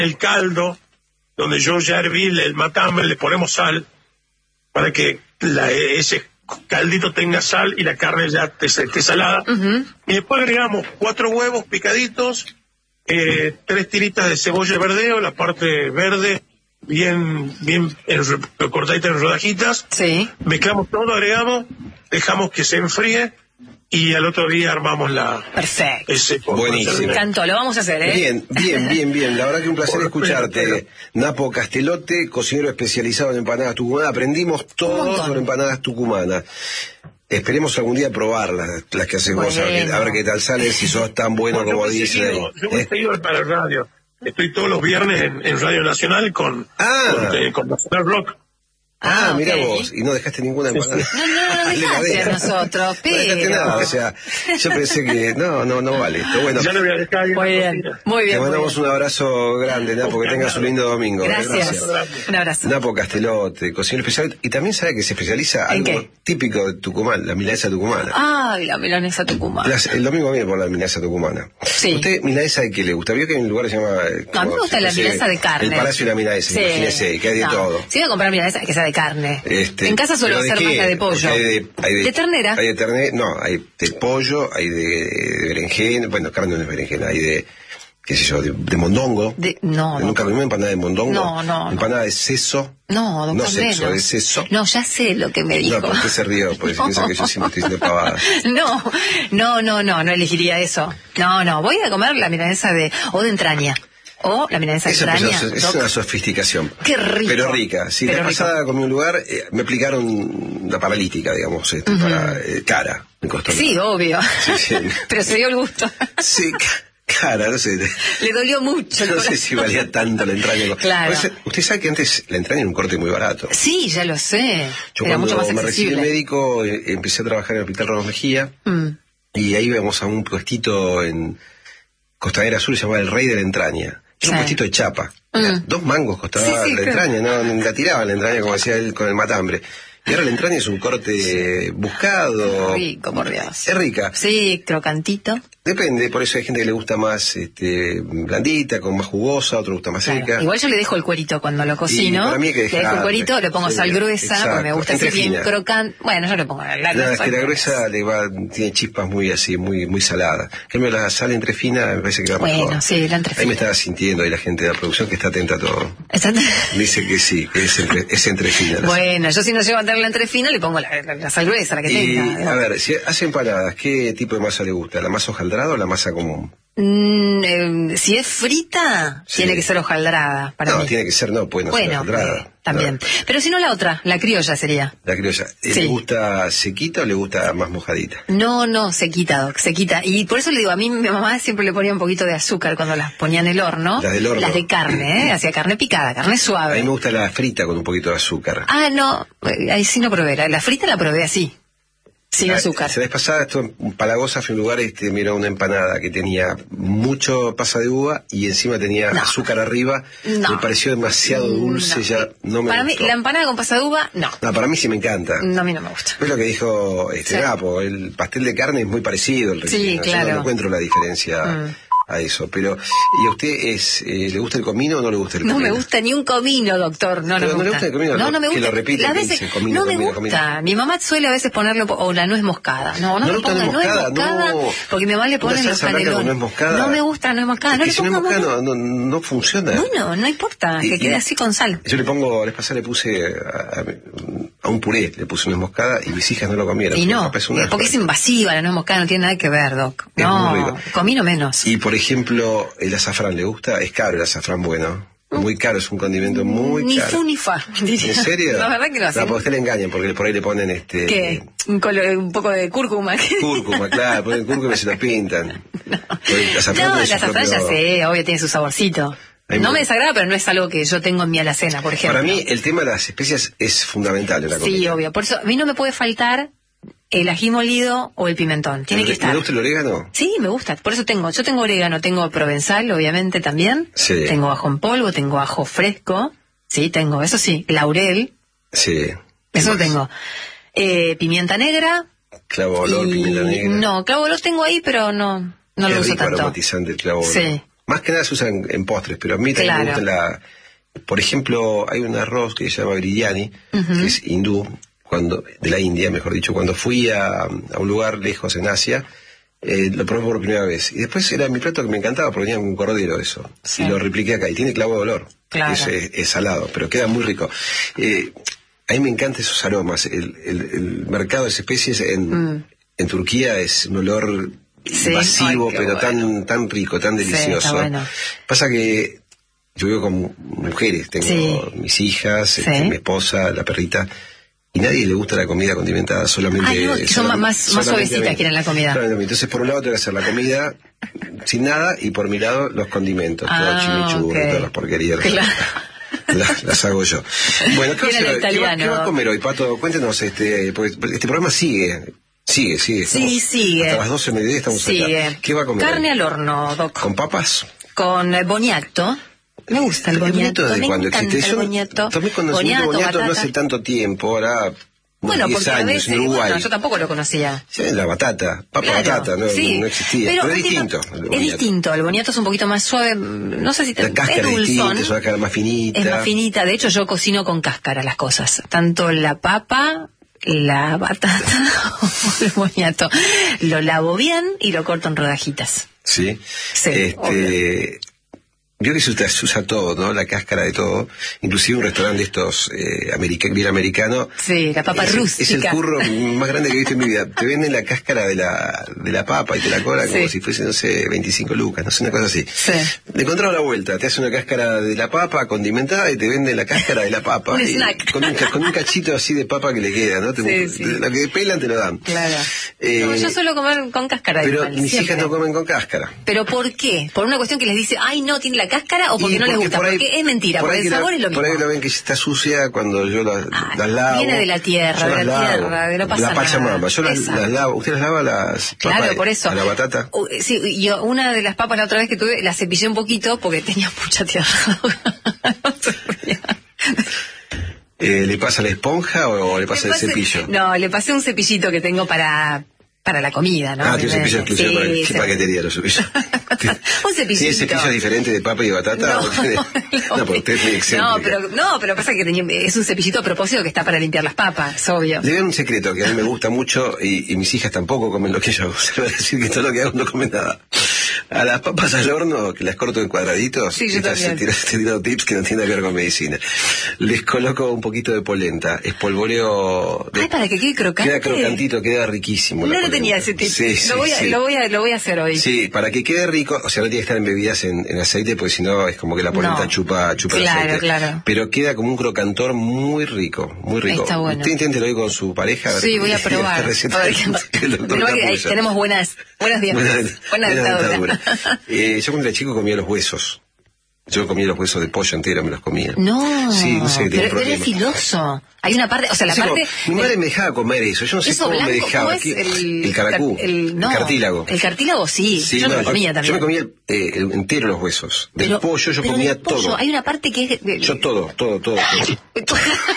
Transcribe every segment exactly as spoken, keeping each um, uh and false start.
el caldo, donde yo ya herví el matambre, le ponemos sal, para que la, ese caldito tenga sal y la carne ya esté salada. Uh-huh. Y después agregamos cuatro huevos picaditos, eh, tres tiritas de cebolla verdeo, la parte verde bien bien en, cortadita en rodajitas. Sí. Mezclamos todo, agregamos, dejamos que se enfríe y al otro día armamos la... Perfecto. Ese buenísimo. Me encantó, lo vamos a hacer, ¿eh? Bien, bien, bien, bien. La verdad que un placer Por escucharte. pero, pero. Napo Castelote, cocinero especializado en empanadas tucumanas. Aprendimos todo sobre empanadas tucumanas. Esperemos algún día probarlas, las que haces vos, a ver, qué, a ver qué tal sale, si sos tan bueno, bueno como dicen ahí. Yo voy ¿Eh? seguido para el radio. Estoy todos los viernes en, en Radio Nacional con, ah. con, eh, con Nacional Rock. Ah, ah mira okay. vos, y no dejaste ninguna empanada. No, no, no dejaste a nosotros, pero... No dejaste nada, o sea, yo pensé que no, no, no vale esto. Bueno, ya le voy a dejar ahí. Muy bien, muy bien. Te mandamos bien. un abrazo grande, Napo, que tengas un lindo domingo. Gracias. Gracias. Un abrazo. Napo Castelote, cocinero especial, y también sabe que se especializa algo qué? típico de Tucumán, la milanesa tucumana. Ay, la milanesa tucumana. Las, el domingo viene por la milanesa tucumana. Sí. ¿Usted milanesa de qué le gusta? Vio que en un lugar se llama... No, a mí me gusta la milanesa de carne. El Palacio de la Milanesa, sí. imagínese, que hay de no. todo. Si voy a comprar milanesa, que sea de carne. Este, en casa suelo hacer más de pollo. Hay de, hay de, de ternera. Hay de ternera, no, hay de pollo, hay de, de berenjena, bueno, carne no es berenjena, hay de, qué sé yo, de, de mondongo. De, no, ¿Nunca comí empanada de mondongo? No, no. Empanada de seso. No, doctor, No sexo, menos. de seso. No, ya sé lo que me dijo. No, ¿por qué se rió? Porque no. piensa que yo siempre estoy diciendo pavadas. No, no, no, no, no elegiría eso. No, no, voy a comer la milanesa de, o de entraña. O la milanesa de entraña. Es, es una sofisticación. Qué rico. Pero rica. Si la pasada comí un lugar, eh, me aplicaron la paralítica, digamos, este, uh-huh. para eh, cara. Me costó. Sí, nada. Obvio. Sí, sí. Pero se dio el gusto. Sí, cara, no sé. Le dolió mucho. No sé si valía tanto la entraña. Claro. Pues, usted sabe que antes la entraña era un corte muy barato. Sí, ya lo sé. Yo era cuando mucho más me recibí accesible. médico, eh, empecé a trabajar en el Hospital Ramos Mejía. Mm. Y ahí íbamos a un puestito en Costanera Sur, se llamaba El Rey de la Entraña. Era sí. un puestito de chapa. Mm. Dos mangos costaba sí, sí, la entraña, no, la tiraban la entraña como decía él con el matambre. Y ahora la entraña es un corte buscado. Rico, por Dios. Es rica. Sí, crocantito. Depende, por eso hay gente que le gusta más este, blandita, con más jugosa, otro gusta más claro. seca. Igual yo le dejo el cuerito cuando lo cocino. Y para mí hay que dejar, le dejo el cuerito, le pongo sí, sal gruesa, exacto. porque me gusta así bien crocante. Bueno, yo le pongo la gruesa. No, es que la gruesa le va, tiene chispas muy así, muy muy saladas. En cambio la sal entre fina me parece que va bueno, mejor. Bueno, sí, la entre fina. Ahí me estaba sintiendo ahí la gente de la producción que está atenta a todo. ¿Está Dice que sí, que es entre, es entre fina. Bueno, yo si no llego a tener la entre fina, le pongo la, la, la sal gruesa, la que y, tenga. A ver, si hace empanadas, ¿qué tipo de masa le gusta? ¿La masa hojaldrada o la masa común? Mm, eh, si es frita, sí. tiene que ser hojaldrada para no, mí. tiene que ser, no, puede no bueno, ser hojaldrada. Eh, también. No. Pero si no la otra, la criolla sería. La criolla. ¿Le sí. gusta sequita o le gusta más mojadita? No, no, sequita, Doc, sequita. Y por eso le digo, a mí mi mamá siempre le ponía un poquito de azúcar cuando las ponía en el horno. Las del horno. Las de carne, ¿eh? Hacía carne picada, carne suave. A mí me gusta la frita con un poquito de azúcar. Ah, no, ahí sí no probé. La, la frita la probé así. Sin la, azúcar. La vez pasada, esto en Palagosa, fue un lugar, este, miró una empanada que tenía mucho pasa de uva y encima tenía no. azúcar arriba. No. Me pareció demasiado dulce, no. ya no me Para gustó. mí, la empanada con pasa de uva, no. No, para mí sí me encanta. No, a mí no me gusta. Es lo que dijo este sí. Napo, el pastel de carne es muy parecido al relleno. Sí, claro. Yo no encuentro la diferencia. Mm. a eso, pero ¿y a usted es eh, le gusta el comino o no le gusta el comino? No me gusta ni un comino, doctor, no, no, me no gusta. le gusta el comino, no, no me gusta. Que lo repite, a veces, dice, comino, no me comino, gusta. Comino. Mi mamá suele a veces ponerlo o la nuez moscada. No, no, no le ponga nuez moscada, moscada no. porque mi mamá le pone los canelones. No, moscada, no me gusta la nuez moscada, no le si ponga no, moscada, no, no, no funciona. Bueno, no importa, y, que quede así con sal. Yo le pongo, la vez pasada le puse a, a, a un puré, le puse nuez moscada y mis hijas no lo comieron. Y no, es porque es invasiva la nuez moscada, no tiene nada que ver, Doc. Es no, comino menos. Y por ejemplo, el azafrán, ¿le gusta? Es caro el azafrán, bueno. Muy caro, es un condimento muy ni caro. Ni fu ni fa, diría. ¿En serio? La verdad que no. No, porque usted le engañan, porque por ahí le ponen este... ¿Qué? Un, color, un poco de cúrcuma. Cúrcuma, claro, ponen cúrcuma y se lo pintan. No, el azafrán, no, el azafrán propio... ya sé, obvio tiene su saborcito. No me desagrada, pero no es algo que yo tengo en mi alacena, por ejemplo. Para mí, el tema de las especias es fundamental en la comida. Sí, obvio. Por eso, a mí no me puede faltar el ají molido o el pimentón. Tiene que estar. ¿Le gusta el orégano? Sí, me gusta. Por eso tengo, yo tengo orégano, tengo provenzal, obviamente, también. Sí. Tengo ajo en polvo, tengo ajo fresco. Sí, tengo, eso sí. Laurel. Sí. Eso lo tengo. Eh, pimienta negra. Clavo olor, y... pimienta negra. No, clavo olor tengo ahí, pero no, no lo uso rico, tanto. Aromatizante el clavo olor. Sí. más que nada se usa en, en postres, pero a mí también Claro. me gusta la... Por ejemplo, hay un arroz que se llama biryani, Ujú. que es hindú, cuando, de la India, mejor dicho. Cuando fui a, a un lugar lejos en Asia, eh, lo probé por primera vez. Y después era mi plato que me encantaba, porque venía con un cordero eso. Sí. Y lo repliqué acá. Y tiene clavo de olor. Claro. Es, es, es salado, pero queda muy rico. Eh, a mí me encantan esos aromas. El, el, el mercado de especies en, Mm. en Turquía es un olor Sí. invasivo, Ay, qué pero bueno. tan, tan rico, tan Sí, delicioso. está bueno. Pasa que yo vivo con mujeres, tengo Sí. mis hijas, Sí. este, mi esposa, la perrita, y nadie le gusta la comida condimentada, solamente... Ay, no, que son solamente- más- más solamente a mí. suavecitas quieren la comida. Solamente a mí. Entonces, por un lado, tengo que hacer la comida sin nada, y por mi lado, los condimentos, todo Ah, chimichurri, ok. todas las porquerías. Claro. Las, las hago yo. Bueno, ¿qué, va a Viene hacer el hoy? ¿Qué va- italiano. ¿Qué va a comer hoy, Pato? Cuéntenos, este, porque este programa sigue, sigue, sigue. Sí, estamos- sigue. Hasta las doce de mediodía estamos Sigue. acá. ¿Qué va a comer Carne hoy? al horno, Doc. ¿Con papas? Con eh, boniato. Me gusta el ¿El boniato. desde Me cuándo encanta existe? el Yo boniato. tomé conocimiento de Boniato, boniato no batata. hace tanto tiempo, ahora unos Bueno, diez porque a años veces, en Uruguay. bueno, yo tampoco lo conocía. Sí, la batata, papa Claro, batata, no, sí. no existía. Pero, Pero, es última- distinto. el Es boniato. distinto. El boniato es un poquito más suave. No sé si te, La cáscara es es distinta, dulzón. es una cáscara más finita. Es más finita. De hecho, yo cocino con cáscara las cosas. Tanto la papa, la batata o el boniato. Lo lavo bien y lo corto en rodajitas. Sí. Sí, Este, yo que se usa, se usa todo, ¿no? La cáscara de todo. Inclusive un restaurante de estos eh, america, bien americano. Sí, la papa es, rústica. Es el curro más grande que he visto en mi vida. Te venden la cáscara de la, de la papa y te la cobran Sí. como si fuese, no sé, veinticinco lucas, no sé, una cosa así. Sí. Le encontraron la vuelta, te hace una cáscara de la papa condimentada y te venden la cáscara de la papa. Un Y snack. Con un, ca- con un cachito así de papa que le queda, ¿no? Te, Sí, sí. te- la que pelan te lo dan. Claro. Eh, No, yo suelo comer con cáscara. Pero igual, mis siempre. hijas no comen con cáscara. ¿Pero por qué? ¿Por una cuestión que les dice, ay, no, tiene la cáscara o porque Y no les porque gusta? por ahí- Porque es mentira, por porque ahí el que la- sabor es lo mismo. Por ahí lo ven que está sucia cuando yo la- Ah, las lavo. viene de la tierra, Yo de las la lavo. tierra, de no pasa La Pachamama, nada. yo las, Exacto. las lavo. ¿Usted las lava las Claro, papas por eso. a la batata? Uh, sí, yo una de las papas la otra vez que tuve, la cepillé un poquito porque tenía mucha tierra. No se podía. Eh, ¿Le pasa la esponja o, o le pasa Le el pasé- cepillo? No, le pasé un cepillito que tengo para para la comida, ¿no? Ah, tiene un cepillo exclusivo Sí, para ¿qué sí. paquetería los cepillos? Un cepillito. ¿Tiene cepillos diferentes de papa y de batata? No, ¿O tiene- no, no, porque usted es muy excéntrica. no, pero, no, pero pasa que tenía- es un cepillito a propósito que está para limpiar las papas, es obvio. Le doy un secreto que a mí me gusta mucho y, y mis hijas tampoco comen lo que yo hago. Se va a decir que todo lo que hago no comen nada. A las papas al horno, que las corto en cuadraditos, Sí, yo estas- también. te estoy tirando tips que no tienen que ver con medicina. Les coloco un poquito de polenta, espolvoreo... De, Ay, para que quede crocante. Queda crocantito, queda riquísimo. No la lo polenta. tenía ese tip. Sí, sí, lo, voy a, sí. lo, voy a, lo voy a hacer hoy. Sí, para que quede rico, o sea, no tiene que estar embebidas en, en aceite, porque si no es como que la polenta No. chupa, chupa el Claro, aceite. claro. Pero queda como un crocantor muy rico, muy rico. Está bueno. Usted inténtelo hoy con su pareja. ver Sí, qué- voy a esta probar. receta A ver del qué- doctor Menos mal que ahí Capullo. tenemos buenas, buenos dientes. Buena, Buena, buena dentadura. dentadura. Eh, yo cuando era chico comía los huesos. Yo comía los huesos de pollo entero, me los comía. No, Sí, no sé, tenía pero, un pero es problema. filoso. Hay una parte, o sea, la Sí, parte... como- mi madre me dejaba comer eso, yo no sé Eso cómo blanco, me dejaba. ¿cómo es? ¿Qué? El, el caracú, el, no, el cartílago. El cartílago sí, Sí, yo no, no, lo comía yo, también. yo me comía el, eh, el- entero los huesos. Del Pero- pollo yo pero comía del pollo, todo. Hay una parte que es... de- Yo todo, todo, todo. todo.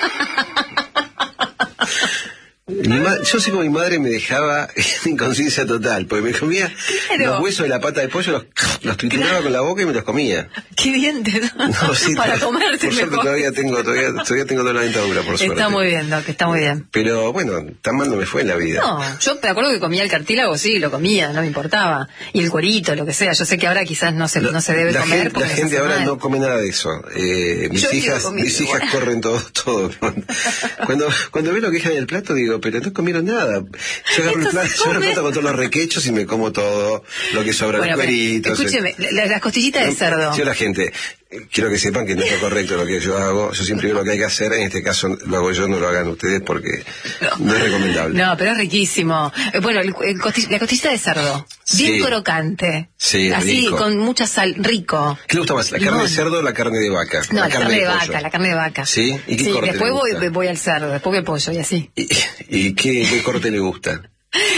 Mi ma- yo sé cómo mi madre me dejaba en inconsciencia total, porque me comía Claro. los huesos de la pata de pollo, los, los trituraba con la boca y me los comía. Qué dientes, ¿no? No, sí, Para to- comerte por suerte mejor. todavía tengo, todavía, todavía tengo toda la dentadura, por suerte. Está muy bien, Doc, está muy bien. Pero bueno, tan mal no me fue en la vida. No, yo me acuerdo que comía el cartílago, sí, lo comía, no me importaba. Y el cuerito, lo que sea. Yo sé que ahora quizás no se, La- no se debe la comer gente, porque la les gente hace ahora mal. no come nada de eso. Eh, mis Yo sigo hijas, comiendo mis hijas igual. corren todo, todo. Cuando, cuando veo lo que dejan en el plato digo, pero no comieron nada. Yo agarro el Esto plato, se yo agarro el come. plato con todos los requechos y me como todo lo que sobra, Bueno, los pero, cueritos. escúcheme, la- las costillitas de cerdo. Yo la gente, eh, quiero que sepan que no es lo correcto lo que yo hago. Yo siempre digo lo que hay que hacer. En este caso lo hago yo, no lo hagan ustedes porque no, es recomendable. No, pero es riquísimo. Eh, Bueno, el, el costi- la costillita de cerdo, bien Sí. crocante. Sí, así, rico. con mucha sal, rico. ¿Qué le gusta más, la carne Limón. de cerdo o la carne de vaca? No, la, carne, de pollo. vaca, la carne de vaca. ¿Sí? ¿Y qué corte después le voy, gusta? voy al cerdo, después voy al pollo y así. ¿Y, y qué, qué corte le gusta?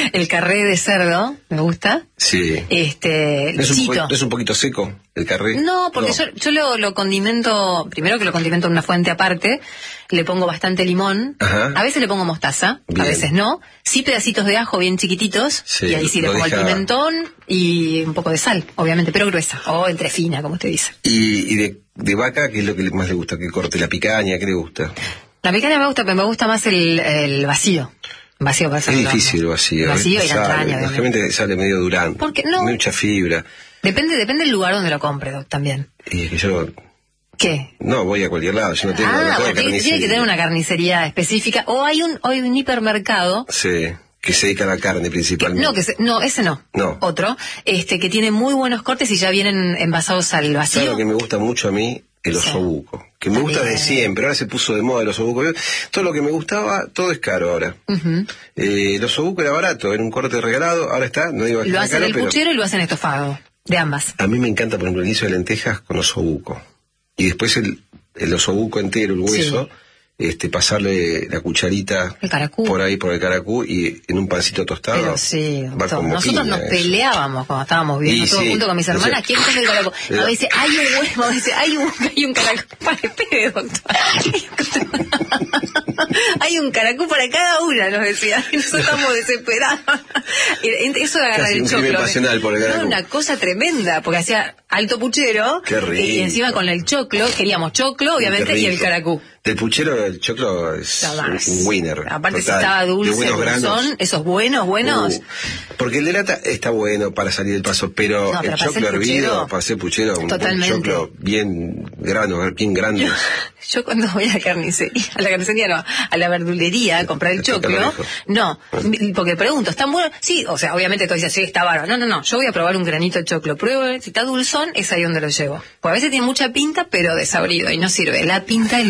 El carré de cerdo, me gusta. Sí. Este, ¿Es un, chito. poco, ¿Es un poquito seco el carré? No, porque no. yo, yo lo, lo condimento, primero que lo condimento en una fuente aparte, le pongo bastante limón, Ajá. a veces le pongo mostaza, Bien. a veces no, sí pedacitos de ajo bien chiquititos, Sí, y ahí sí le pongo deja... el pimentón y un poco de sal, obviamente, pero gruesa, o entre fina, como usted dice. ¿Y, y de, de vaca qué es lo que más le gusta? ¿Qué corte? ¿La picaña? ¿Qué le gusta? La picaña me gusta, pero me gusta más el, el vacío. Vacío para Es difícil el vacío. El vacío ¿eh? y la sale, entraña. lógicamente sale medio durán. Porque no. Mucha fibra. Depende, depende del lugar donde lo compre, Doc, también. Y es que yo... ¿Qué? No, voy a cualquier lado. Yo no tengo, ah, no tengo bueno, tiene, tiene que tener una carnicería específica. O hay un, hay un hipermercado. Sí, que se dedica a la carne principalmente. Que, no, que se, no, ese no. No. Otro. Este, que tiene muy buenos cortes y ya vienen envasados al vacío. Claro que me gusta mucho a mí el osobuco. Sí. Que me gusta También. de siempre. Ahora se puso de moda el osobuco. Todo lo que me gustaba, todo es caro ahora. Uh-huh. eh, el osobuco era barato, era un corte regalado. Ahora está, no digo que lo está hacen caro, el pero... puchero y lo hacen estofado. De ambas. A mí me encanta, por ejemplo, el guiso de lentejas con osobuco. Y después el, el osobuco entero, el hueso, sí. este, pasarle la cucharita el caracú. por ahí, por el caracú, y en un pancito tostado. Pero sí, va como nosotros piña, nos eso. peleábamos cuando estábamos viendo y todo sí, junto con mis hermanas. sé. ¿Quién come el caracú? A veces hay un huevo, a veces hay un, hay un caracú. Para espere, doctor. Hay un caracú para cada una, nos decía. Y nosotros estamos desesperados. Eso de agarrar Casi el un choclo. pasional por el caracú. Era una cosa tremenda, porque hacía alto puchero. Qué rico. Y encima con el choclo, queríamos choclo, obviamente, y el caracú. Del puchero, el choclo es un winner. Aparte, total. si estaba dulce, dulzón, esos buenos, buenos. Uh, porque el de lata está bueno para salir del paso, pero, no, pero el choclo hervido, puchero, para hacer puchero, un, un choclo bien grano, bien grande. Yo, yo cuando voy a la carnicería, a la carnicería no, a la verdulería a comprar el choclo, no, porque pregunto, ¿están buenos? Sí, o sea, obviamente tú dices, sí, está bárbaro. No, no, no, yo voy a probar un granito de choclo, pruebe, si está dulzón, es ahí donde lo llevo. Pues a veces tiene mucha pinta, pero desabrido, y no sirve. La pinta es